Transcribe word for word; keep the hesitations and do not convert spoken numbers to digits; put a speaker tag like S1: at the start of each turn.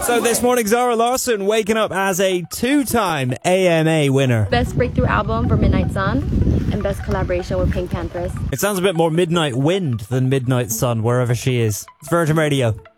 S1: So this morning, Zara Larsson waking up as a two-time A M A winner.
S2: Best breakthrough album for Midnight Sun and best collaboration with Pink Panthers.
S1: It sounds a bit more Midnight Wind than Midnight Sun, wherever she is. It's Virgin Radio.